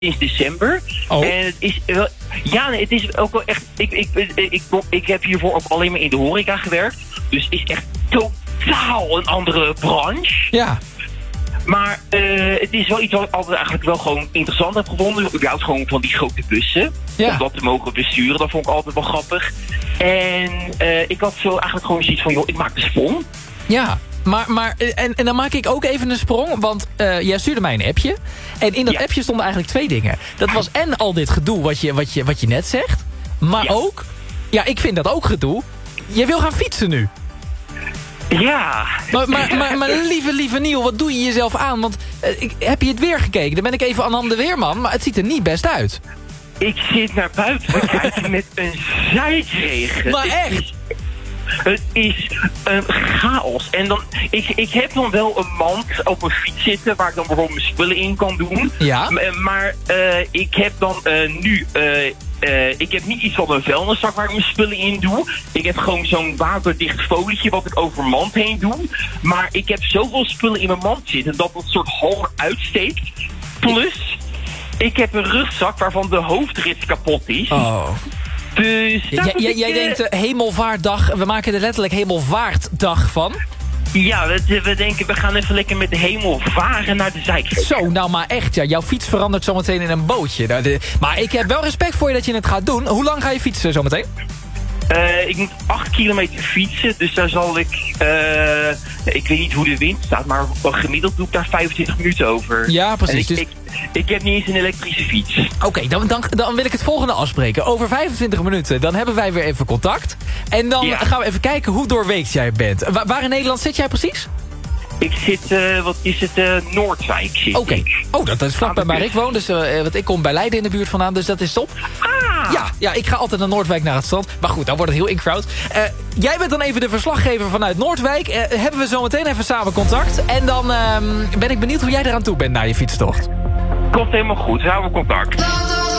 sinds december. Oh. En het is wel... Ja, nee, het is ook wel echt... Ik heb hiervoor ook alleen maar in de horeca gewerkt. Dus het is echt totaal een andere branche. Ja. Maar het is wel iets wat ik altijd eigenlijk wel gewoon interessant heb gevonden. Ik hou gewoon van die grote bussen. Ja. Om dat te mogen besturen, dat vond ik altijd wel grappig. En ik had zo eigenlijk gewoon zoiets van, joh, ik maak de sprong. Ja. Maar en dan maak ik ook even een sprong, want jij stuurde mij een appje. En in dat appje stonden eigenlijk 2 dingen. Dat was en al dit gedoe wat je net zegt. Maar ook, ja, ik vind dat ook gedoe. Jij wil gaan fietsen nu. Ja. Maar lieve Niel, wat doe je jezelf aan? Want heb je het weer gekeken? Dan ben ik even aan de weerman, maar het ziet er niet best uit. Ik zit naar buiten te kijken met een zijregen. Maar echt? Het is een chaos. En dan, ik heb dan wel een mand op mijn fiets zitten waar ik dan bijvoorbeeld mijn spullen in kan doen. Ja. Maar ik heb dan nu... ik heb niet iets van een vuilniszak waar ik mijn spullen in doe. Ik heb gewoon zo'n waterdicht folietje wat ik over mijn mand heen doe. Maar ik heb zoveel spullen in mijn mand zitten dat het soort half uitsteekt. Plus, ik heb een rugzak waarvan de hoofdrit kapot is. Oh. Dus jij denkt hemelvaartdag, we maken er letterlijk hemelvaartdag van. Ja, we denken we gaan even lekker met de hemel varen naar de zijkant. Zo, nou maar echt, ja. Jouw fiets verandert zometeen in een bootje. Maar ik heb wel respect voor je dat je het gaat doen. Hoe lang ga je fietsen zometeen? Ik moet 8 kilometer fietsen, dus daar zal ik... ik weet niet hoe de wind staat, maar gemiddeld doe ik daar 25 minuten over. Ja, precies. En ik heb niet eens een elektrische fiets. Oké, dan wil ik het volgende afspreken. Over 25 minuten, dan hebben wij weer even contact. En dan gaan we even kijken hoe doorweekt jij bent. Waar in Nederland zit jij precies? Ik zit, Noordwijk. Oké. Oh, dat is vlakbij waar ik woon. Dus, want ik kom bij Leiden in de buurt vandaan, dus dat is top. Ja, ik ga altijd naar Noordwijk naar het strand. Maar goed, dan wordt het heel in-crowd. Jij bent dan even de verslaggever vanuit Noordwijk. Hebben we zo meteen even samen contact. En dan ben ik benieuwd hoe jij eraan toe bent na je fietstocht. Komt helemaal goed, we houden contact.